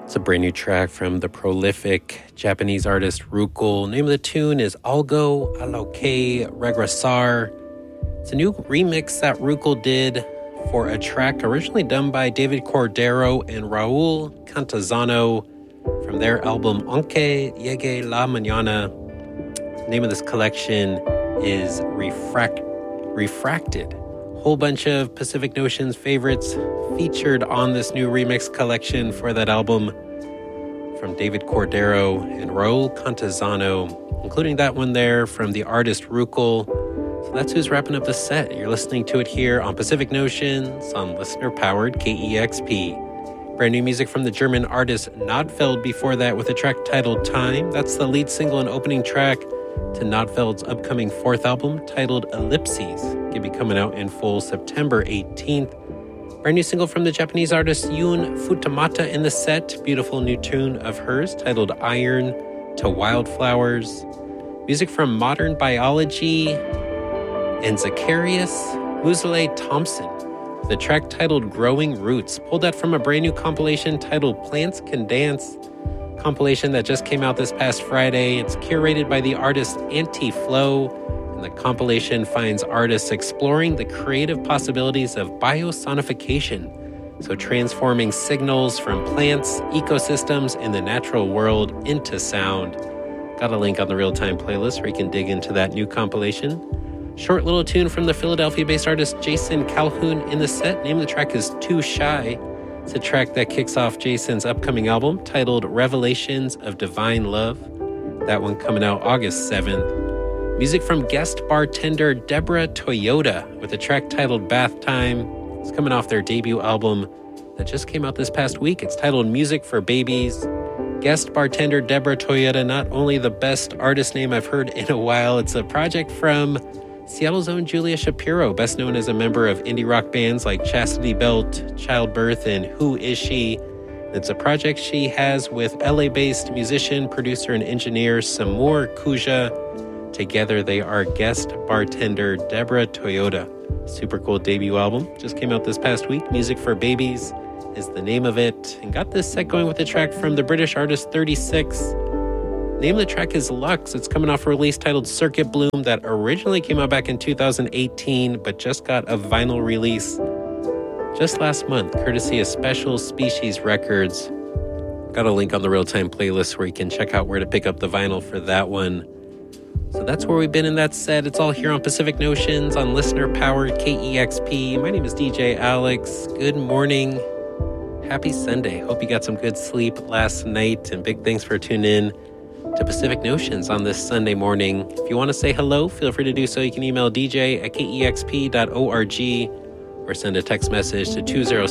It's a brand new track from the prolific Japanese artist Rukel. Name of the tune is Algo Aloke Regresar. It's a new remix that Rukel did for a track originally done by David Cordero and Raul Cantazano from their album Aunque Llegue la Mañana. The name of this collection is Refracted. Whole bunch of Pacific Notions favorites featured on this new remix collection for that album from David Cordero and Raul Cantazano, including that one there from the artist Rukel. So that's who's wrapping up the set. You're listening to it here on Pacific Notions on listener-powered KEXP. Brand new music from the German artist Nodfeld before that with a track titled Time. That's the lead single and opening track to Nodfeld's upcoming fourth album titled Ellipses. Gonna be coming out in full September 18th. Brand new single from the Japanese artist Yun Futamata in the set. Beautiful new tune of hers titled Iron to Wildflowers. Music from Modern Biology and Zacharias Muzele Thompson. The track titled Growing Roots. Pulled that from a brand new compilation titled Plants Can Dance. Compilation that just came out this past Friday. It's curated by the artist Anti-Flow, and the compilation finds artists exploring the creative possibilities of biosonification, so transforming signals from plants, ecosystems, and the natural world into sound. Got a link on the real-time playlist where you can dig into that new compilation. Short little tune from the Philadelphia-based artist Jason Calhoun in the set. Name of the track is Too Shy. It's a track that kicks off Jason's upcoming album titled Revelations of Divine Love. That one coming out August 7th. Music from guest bartender Deborah Toyota with a track titled Bath Time. It's coming off their debut album that just came out this past week. It's titled Music for Babies. Guest bartender Deborah Toyota, not only the best artist name I've heard in a while, it's a project from Seattle's own Julia Shapiro, best known as a member of indie rock bands like Chastity Belt, Childbirth, and Who Is She? It's a project she has with LA-based musician, producer, and engineer Samur Kuja. Together, they are guest bartender Deborah Toyota. Super cool debut album. Just came out this past week. Music for Babies is the name of it. And got this set going with a track from the British artist 36. Name of the track is Lux. It's coming off a release titled Circuit Bloom that originally came out back in 2018, but just got a vinyl release just last month, courtesy of Special Species Records. Got a link on the real-time playlist where you can check out where to pick up the vinyl for that one. So that's where we've been in that set. It's all here on Pacific Notions on listener-powered KEXP. My name is DJ Alex. Good morning. Happy Sunday. Hope you got some good sleep last night, and big thanks for tuning in to Pacific Notions on this Sunday morning. If you want to say hello, feel free to do so. You can email dj@kexp.org or send a text message to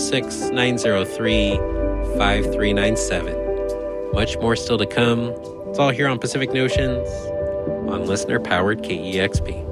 206-903-5397. Much more still to come. It's all here on Pacific Notions on listener-powered KEXP.